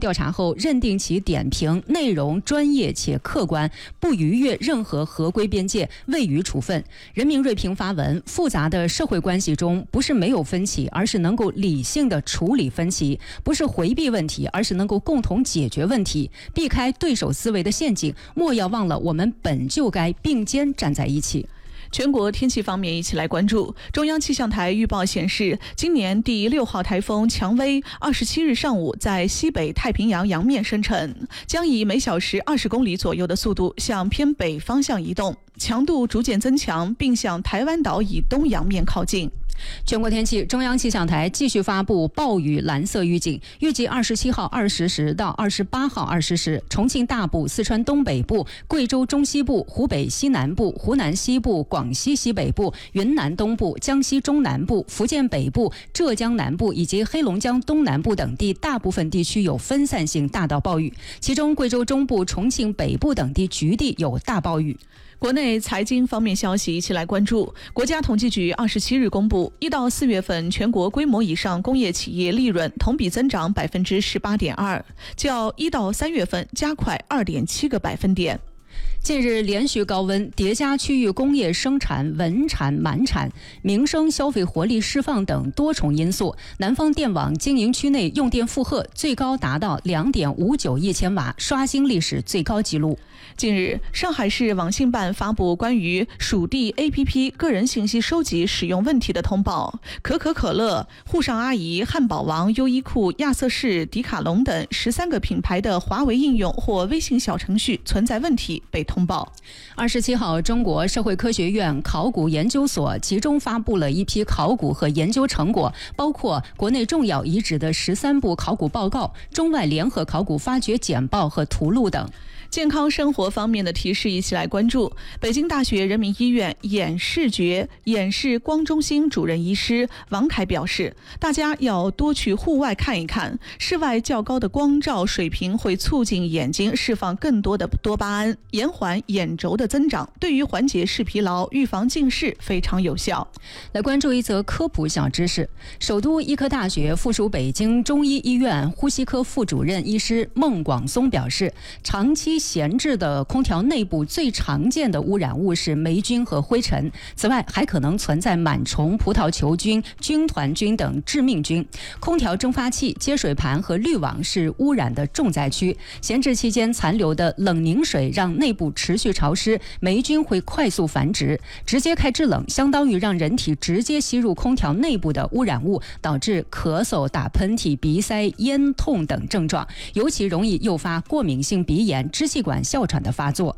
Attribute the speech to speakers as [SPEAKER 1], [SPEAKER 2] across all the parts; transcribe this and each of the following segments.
[SPEAKER 1] 调查后认定其点评内容专业且客观，不逾越任何合规边界，未予处分。人民锐评发文：复杂的社会关系中，不是没有分歧，而是能够理性的处理分歧；不是回避问题，而是能够共同解决问题。避开对手思维的陷阱，莫要忘了我们本就该并肩站在一起。
[SPEAKER 2] 全国天气方面，一起来关注。中央气象台预报显示，今年第6号台风蔷薇27日上午在西北太平洋洋面生成，将以每小时20公里左右的速度向偏北方向移动，强度逐渐增强，并向台湾岛以东洋面靠近。
[SPEAKER 1] 全国天气，中央气象台继续发布暴雨蓝色预警，预计27号20时到28号20时，重庆大部、四川东北部、贵州中西部、湖北西南部、湖南西部、广西西北部、云南东部、江西中南部、福建北部、浙江南部以及黑龙江东南部等地大部分地区有分散性大到暴雨，其中贵州中部、重庆北部等地局地有大暴雨。
[SPEAKER 2] 国内财经方面消息，一起来关注。国家统计局27日公布，1到4月份全国规模以上工业企业利润同比增长18.2%，较1到3月份加快2.7个百分点。
[SPEAKER 1] 近日连续高温叠加区域工业生产、稳产、满产、民生消费活力释放等多重因素，南方电网经营区内用电负荷最高达到2.59亿千瓦，刷新历史最高纪录。
[SPEAKER 2] 近日，上海市网信办发布关于属地 APP 个人信息收集使用问题的通报，可口可乐、沪上阿姨、汉堡王、优衣库、亚瑟士、迪卡侬等13个品牌的华为应用或微信小程序存在问题被通报。
[SPEAKER 1] 27号，中国社会科学院考古研究所集中发布了一批考古和研究成果，包括国内重要遗址的13部考古报告、中外联合考古发掘简报和图录等。
[SPEAKER 2] 健康生活方面的提示，一起来关注。北京大学人民医院眼视光中心主任医师王凯表示，大家要多去户外看一看，室外较高的光照水平会促进眼睛释放更多的多巴胺，延缓眼轴的增长，对于缓解视疲劳、预防近视非常有效。
[SPEAKER 1] 来关注一则科普小知识，首都医科大学附属北京中医医院呼吸科副主任医师孟广松表示，长期闲置的空调内部最常见的污染物是霉菌和灰尘，此外还可能存在螨虫、葡萄球菌、军团菌等致命菌。空调蒸发器、接水盘和滤网是污染的重灾区，闲置期间残留的冷凝水让内部持续潮湿，霉菌会快速繁殖。直接开制冷相当于让人体直接吸入空调内部的污染物，导致咳嗽、打喷嚏、鼻塞、咽痛等症状，尤其容易诱发过敏性鼻炎、支气管哮喘的发作。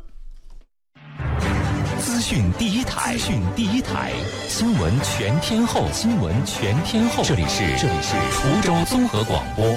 [SPEAKER 3] 资讯第一台，新闻全天候，这里是滁州综合广播。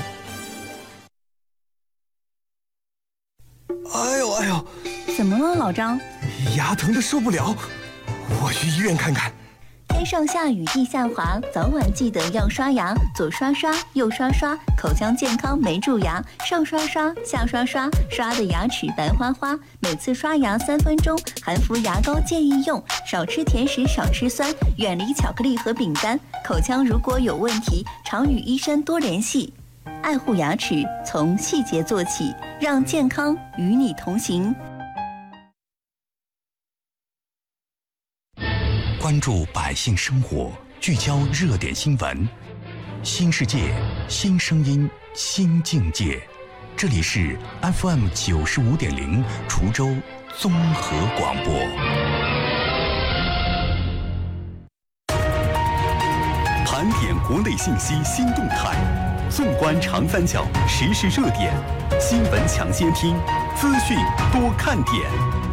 [SPEAKER 4] 哎呦，
[SPEAKER 5] 怎么了，老张？
[SPEAKER 4] 牙疼的受不了，我去医院看看。
[SPEAKER 5] 天上下雨地下滑，早晚记得要刷牙，左刷刷右刷刷，口腔健康没蛀牙，上刷刷下刷刷，刷的牙齿白花花。每次刷牙3分钟，含氟牙膏建议用，少吃甜食，少吃酸，远离巧克力和饼干。口腔如果有问题，常与医生多联系。爱护牙齿，从细节做起，让健康与你同行。
[SPEAKER 3] 关注百姓生活，聚焦热点新闻，新世界，新声音，新境界。这里是 FM 95.0滁州综合广播。盘点国内信息新动态，纵观长三角时事热点，新闻抢先听，资讯多看点。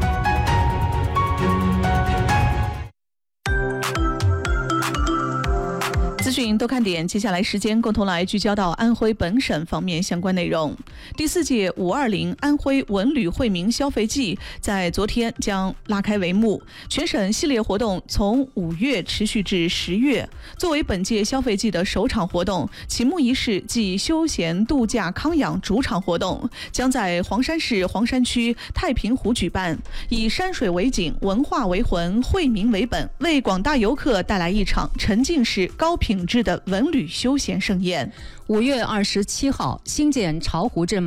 [SPEAKER 2] 资讯多看点，接下来时间共同来聚焦到安徽本省方面相关内容。第4届520安徽文旅惠民消费季在昨天将拉开帷幕，全省系列活动从5月持续至10月。作为本届消费季的首场活动，启幕仪式暨休闲度假康养主场活动将在黄山市黄山区太平湖举办，以山水为景、文化为魂、惠民为本，为广大游客带来一场沉浸式高品质的文旅休闲盛宴。
[SPEAKER 1] 5月27号，新建巢湖至